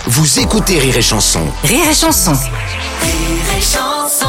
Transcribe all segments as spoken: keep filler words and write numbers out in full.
Vous écoutez Rire et Chanson. Rire et Chanson. Rire et Chanson.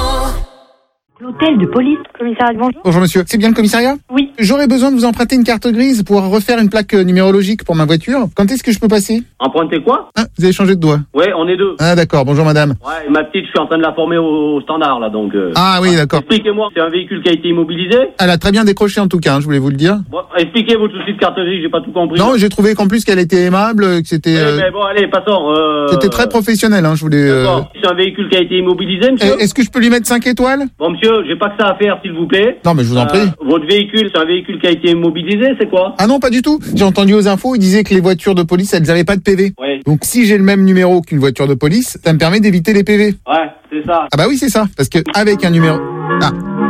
L'hôtel de police, commissariat, bonjour. Bonjour monsieur, c'est bien le commissariat ? Oui. J'aurais besoin de vous emprunter une carte grise pour refaire une plaque numérologique pour ma voiture. Quand est-ce que je peux passer ? Emprunter quoi? Ah, vous avez changé de doigt. Ouais, on est deux. Ah d'accord, bonjour madame. Ouais, ma petite, je suis en train de la former au, au standard, là, donc... Euh... Ah oui, d'accord. Expliquez-moi, c'est un véhicule qui a été immobilisé? Elle a très bien décroché en tout cas, hein, je voulais vous le dire. Bon, expliquez votre souci de carte grise, j'ai pas tout compris. Non, j'ai trouvé qu'en plus qu'elle était aimable, que c'était... Eh euh, ben, bon, allez, passons. Euh... C'était très professionnel, hein, je voulais... euh, D'accord. C'est un véhicule qui a été immobilisé, eh, monsieur? Est-ce que je peux lui mettre cinq étoiles ? Bon, monsieur, j'ai pas que ça à faire, s'il vous plaît. Non mais je vous en Euh, prie. Votre véhicule, c'est un véhicule qui a été immobilisé, c'est quoi? Ah non, pas du tout. J'ai entendu aux infos, ils disaient que les voitures de police, elles avaient pas de P V. Ouais. Donc si j'ai le même numéro qu'une voiture de police, ça me permet d'éviter les P V. Ouais, c'est ça. Ah bah oui, c'est ça. Parce que avec un numéro... Ah,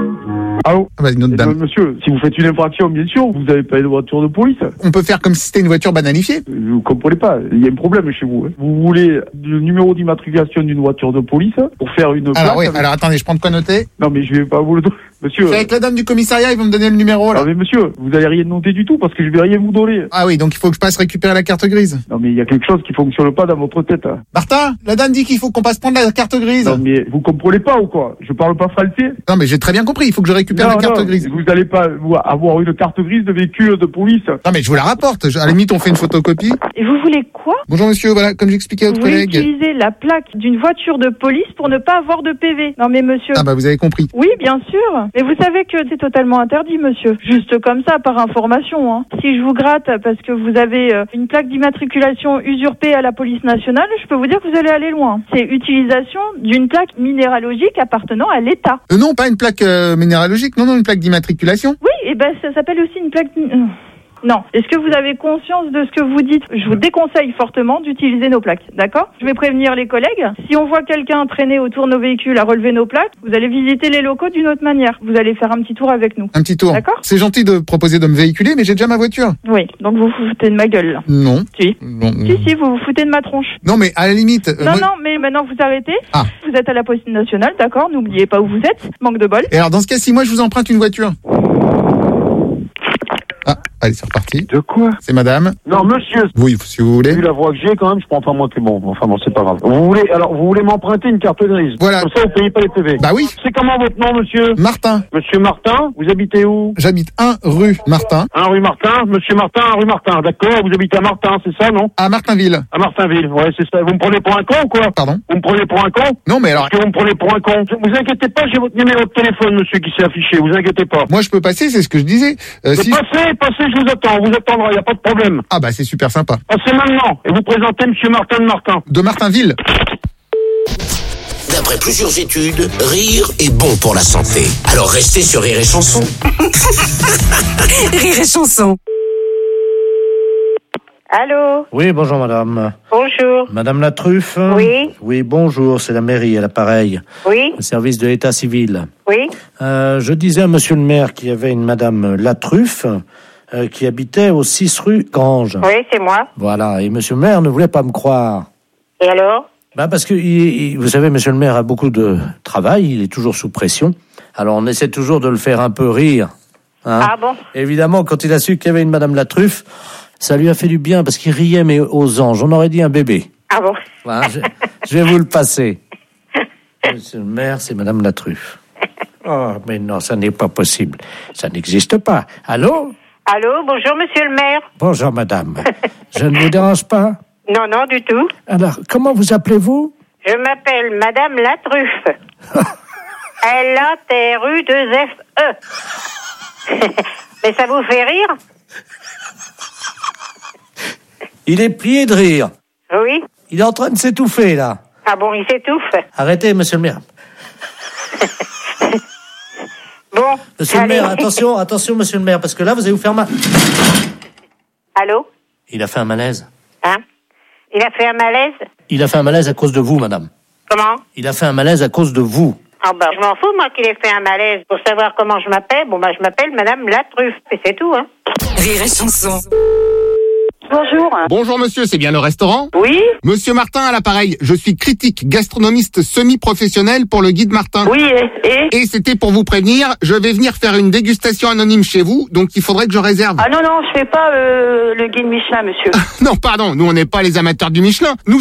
Allô? ah bah une autre Eh ben, dame. monsieur, si vous faites une infraction, bien sûr, vous n'avez pas de voiture de police. On peut faire comme si c'était une voiture banalifiée. Vous comprenez pas, il y a un problème chez vous. Hein. Vous voulez le numéro d'immatriculation d'une voiture de police pour faire une Alors plaque oui, avec- alors attendez, je prends de quoi noter. Non mais je vais pas vous le donner. Monsieur, C'est avec la dame du commissariat, ils vont me donner le numéro là. non mais monsieur, vous allez rien noter du tout parce que je vais rien vous donner. Ah oui, donc il faut que je passe récupérer la carte grise. Non mais il y a quelque chose qui fonctionne pas dans votre tête. Hein. Martin, la dame dit qu'il faut qu'on passe prendre la carte grise. Non mais vous comprenez pas ou quoi? Je parle pas français. Non mais j'ai très bien compris, il faut que je récupère Non, la carte non, grise. vous allez pas vous, avoir une carte grise de véhicule de police. Non mais je vous la rapporte, Je- à la limite on fait une photocopie. Et vous voulez quoi? Bonjour monsieur, voilà, comme j'expliquais à Vous votre voulez collègue. utiliser la plaque d'une voiture de police pour ne pas avoir de P V. Non mais monsieur... Ah bah vous avez compris. Oui, bien sûr. Mais vous savez que c'est totalement interdit, monsieur. Juste comme ça, par information. Hein. Si je vous gratte parce que vous avez euh, une plaque d'immatriculation usurpée à la police nationale, je peux vous dire que vous allez aller loin. C'est utilisation d'une plaque minéralogique appartenant à l'État. Euh, non, pas une plaque euh, minéralogique, non, non, une plaque d'immatriculation. Oui, et ben ça s'appelle aussi une plaque... euh, Non. Est-ce que vous avez conscience de ce que vous dites? Je vous déconseille fortement d'utiliser nos plaques, d'accord? Je vais prévenir les collègues. Si on voit quelqu'un traîner autour de nos véhicules à relever nos plaques, vous allez visiter les locaux d'une autre manière. Vous allez faire un petit tour avec nous. Un petit tour. D'accord. C'est gentil de proposer de me véhiculer, mais j'ai déjà ma voiture. Oui, donc vous vous foutez de ma gueule, là. Non. Si. Non, Si, si, vous vous foutez de ma tronche. non mais à la limite... euh, Non, moi- non, mais maintenant vous arrêtez. Ah. Vous êtes à la police nationale, d'accord? N'oubliez pas où vous êtes. Manque de bol. Et alors dans ce cas, si moi je vous emprunte une voiture... Ah, allez, c'est reparti. De quoi? C'est madame. Non, monsieur, Oui, si vous voulez. vu la voix que j'ai, quand même, je prends pas moi, c'est bon. Enfin bon, c'est pas grave. Vous voulez, alors, vous voulez m'emprunter une carte grise? Voilà. Comme ça, vous payez pas les P V. Bah oui. C'est comment votre nom, monsieur? Martin. Monsieur Martin? Vous habitez où? J'habite un rue Martin, Un rue Martin? Monsieur Martin, un rue Martin. D'accord, vous habitez à Martin, c'est ça, non? à Martinville. À Martinville, ouais, c'est ça. Vous me prenez pour un con ou quoi? Pardon? Vous me prenez pour un con? Non mais alors, Est-ce que vous me prenez pour un con? Vous inquiétez pas, j'ai votre numéro de téléphone, monsieur, qui s'est affiché. Vous inquiétez pas. moi je peux passer, c'est ce que je disais. Euh, Mais si... passez, passez, je vous attends. Vous attendra, y a pas de problème. Ah bah c'est super sympa. Passez maintenant. Et vous présentez monsieur Martin de Martin. De Martinville. D'après plusieurs études, rire est bon pour la santé. Alors restez sur Rire et Chanson. Rire et Chanson. Allô? Oui, bonjour madame. Bonjour. Madame la Truffe? Oui. Oui, bonjour, c'est la mairie à l'appareil, Oui? le service de l'état civil. Oui? Euh, je disais à monsieur le maire qu'il y avait une madame La Truffe euh, qui habitait au six rue Grange. Oui, c'est moi. Voilà, et monsieur le maire ne voulait pas me croire. Et alors? Bah parce que, il- il- vous savez, monsieur le maire a beaucoup de travail, il est toujours sous pression. Alors on essaie toujours de le faire un peu rire. Hein. Ah bon? Évidemment, quand il a su qu'il y avait une madame La Truffe, ça lui a fait du bien parce qu'il riait mais aux anges. On aurait dit un bébé. Ah bon? Voilà, je, je vais vous le passer. Monsieur le maire, c'est madame La Truffe. Oh, mais non, ça n'est pas possible. Ça n'existe pas. Allô? Allô? Bonjour, monsieur le maire. Bonjour, madame. Je ne vous dérange pas? Non, non, du tout. Alors, comment vous appelez-vous? Je m'appelle Madame La Truffe. L A T R U deux F E. Mais ça vous fait rire? Il est plié de rire. Oui? Il est en train de s'étouffer, là. Ah bon, il s'étouffe. Arrêtez, monsieur le maire. Bon. Monsieur allez. le maire, attention, attention, monsieur le maire, parce que là, vous allez vous faire mal. Allô? Il a fait un malaise. Hein? Il a fait un malaise? Il a fait un malaise à cause de vous, madame. Comment? Il a fait un malaise à cause de vous. Ah bah, je m'en fous, moi, qu'il ait fait un malaise. Pour savoir comment je m'appelle, bon bah, je m'appelle Madame La Truffe. Et c'est tout, hein. Rire et Chanson. Bonjour. Bonjour monsieur, c'est bien le restaurant? Oui? Monsieur Martin à l'appareil, je suis critique gastronomiste semi-professionnel pour le guide Martin. Oui, et, et Et c'était pour vous prévenir, je vais venir faire une dégustation anonyme chez vous, donc il faudrait que je réserve. Ah non, non, je fais pas euh, le guide Michelin, monsieur. Non, pardon, nous on n'est pas les amateurs du Michelin. Nous